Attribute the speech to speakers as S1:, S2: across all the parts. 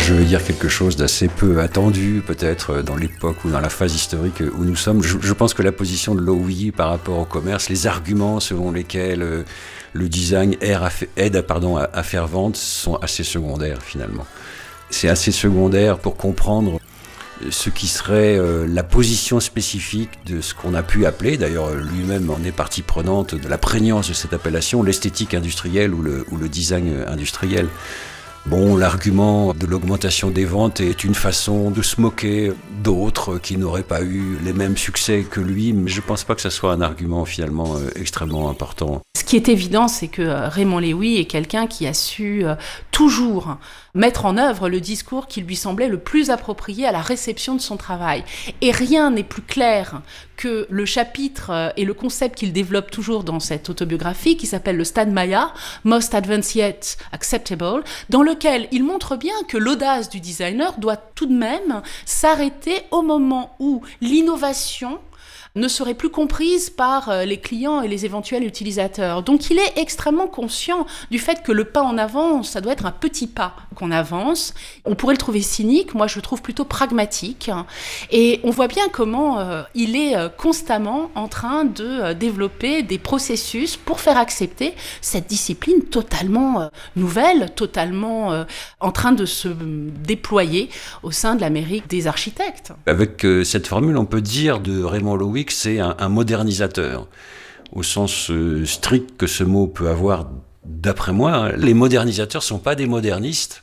S1: Je veux dire quelque chose d'assez peu attendu, peut-être, dans l'époque ou dans la phase historique où nous sommes. Je pense que la position de Lowy par rapport au commerce, les arguments selon lesquels le design aide à faire vendre sont assez secondaires, finalement. C'est assez secondaire pour comprendre ce qui serait la position spécifique de ce qu'on a pu appeler, d'ailleurs lui-même en est partie prenante de la prégnance de cette appellation, l'esthétique industrielle ou le design industriel. Bon, l'argument de l'augmentation des ventes est une façon de se moquer d'autres qui n'auraient pas eu les mêmes succès que lui, mais je ne pense pas que ce soit un argument finalement extrêmement important.
S2: Ce qui est évident, c'est que Raymond Loewy est quelqu'un qui a su toujours mettre en œuvre le discours qui lui semblait le plus approprié à la réception de son travail. Et rien n'est plus clair que le chapitre et le concept qu'il développe toujours dans cette autobiographie qui s'appelle le Stade Maya, Most Advanced Yet Acceptable, dans lequel il montre bien que l'audace du designer doit tout de même s'arrêter au moment où l'innovation ne serait plus comprise par les clients et les éventuels utilisateurs. Donc il est extrêmement conscient du fait que le pas en avant, ça doit être un petit pas qu'on avance. On pourrait le trouver cynique, moi je le trouve plutôt pragmatique. Et on voit bien comment il est constamment en train de développer des processus pour faire accepter cette discipline totalement nouvelle, totalement en train de se déployer au sein de l'Amérique des architectes.
S1: Avec cette formule, on peut dire de Raymond Loewy que c'est un modernisateur, au sens strict que ce mot peut avoir d'après moi. Les modernisateurs ne sont pas des modernistes,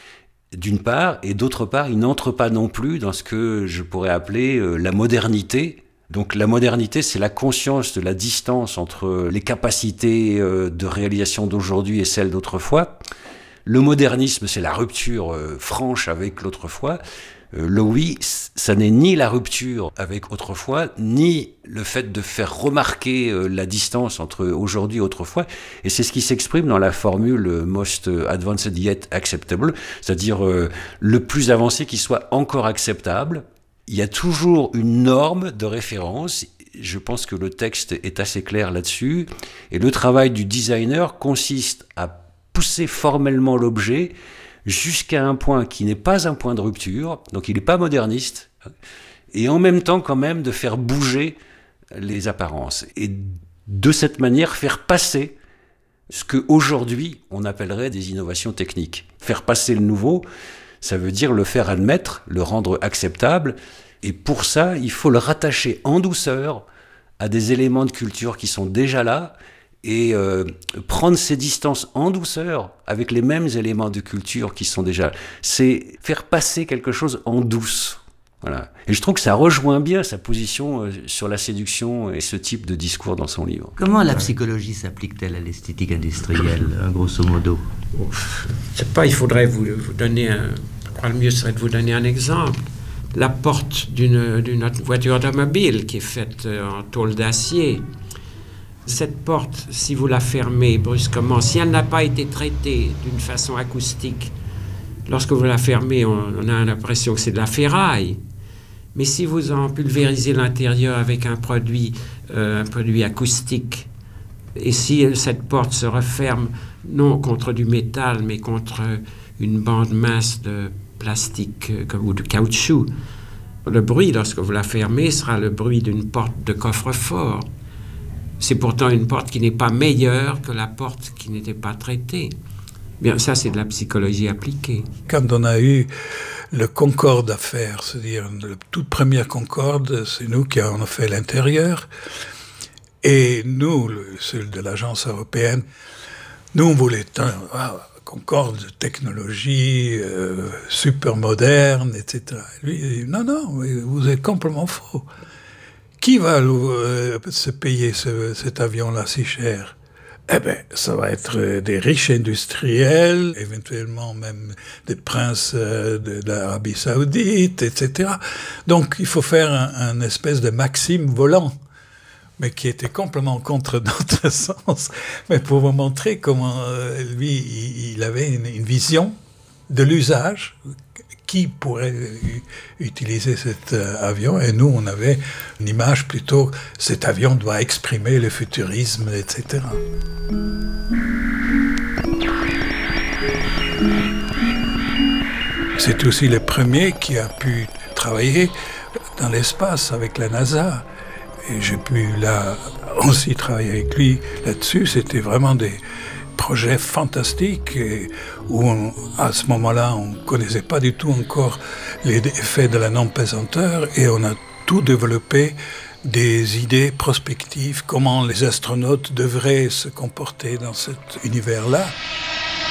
S1: d'une part, et d'autre part, ils n'entrent pas non plus dans ce que je pourrais appeler la modernité. Donc la modernité, c'est la conscience de la distance entre les capacités de réalisation d'aujourd'hui et celles d'autrefois. Le modernisme, c'est la rupture franche avec l'autrefois. Loewy, ça n'est ni la rupture avec autrefois, ni le fait de faire remarquer la distance entre aujourd'hui et autrefois. Et c'est ce qui s'exprime dans la formule Most Advanced Yet Acceptable, c'est-à-dire le plus avancé qui soit encore acceptable. Il y a toujours une norme de référence. Je pense que le texte est assez clair là-dessus. Et le travail du designer consiste à pousser formellement l'objet jusqu'à un point qui n'est pas un point de rupture, donc il n'est pas moderniste, et en même temps quand même de faire bouger les apparences. Et de cette manière faire passer ce qu'aujourd'hui on appellerait des innovations techniques. Faire passer le nouveau, ça veut dire le faire admettre, le rendre acceptable, et pour ça il faut le rattacher en douceur à des éléments de culture qui sont déjà là, et prendre ces distances en douceur avec les mêmes éléments de culture qui sont déjà... C'est faire passer quelque chose en douce. Voilà. Et je trouve que ça rejoint bien sa position sur la séduction et ce type de discours dans son livre.
S3: Comment la psychologie s'applique-t-elle à l'esthétique industrielle, grosso modo ?
S4: Je ne sais pas, il faudrait vous donner je crois le mieux serait de vous donner un exemple. La porte d'une voiture automobile qui est faite en tôle d'acier. Cette porte, si vous la fermez brusquement, si elle n'a pas été traitée d'une façon acoustique, lorsque vous la fermez, on a l'impression que c'est de la ferraille. Mais si vous en pulvérisez l'intérieur avec un produit acoustique, et si cette porte se referme non contre du métal, mais contre une bande mince de plastique ou de caoutchouc, le bruit, lorsque vous la fermez, sera le bruit d'une porte de coffre-fort. C'est pourtant une porte qui n'est pas meilleure que la porte qui n'était pas traitée. Bien, ça, c'est de la psychologie appliquée.
S5: Quand on a eu le Concorde à faire, c'est-à-dire la toute première Concorde, c'est nous qui avons fait l'intérieur. Et nous, ceux de l'agence européenne, nous, on voulait Concorde, technologie, super moderne, etc. Lui, il dit, non, vous êtes complètement faux. Qui va se payer cet avion-là si cher ? Eh bien, ça va être des riches industriels, éventuellement même des princes de l'Arabie Saoudite, etc. Donc, il faut faire un espèce de maxime volant, mais qui était complètement contre notre sens. Mais pour vous montrer comment lui, il avait une vision de l'usage. Qui pourrait utiliser cet avion? Et nous, on avait une image plutôt, cet avion doit exprimer le futurisme, etc. C'est aussi le premier qui a pu travailler dans l'espace avec la NASA. Et j'ai pu là aussi travailler avec lui là-dessus. C'était vraiment des projets fantastiques et où à ce moment-là, on ne connaissait pas du tout encore les effets de la non-pesanteur et on a tout développé des idées prospectives, comment les astronautes devraient se comporter dans cet univers-là.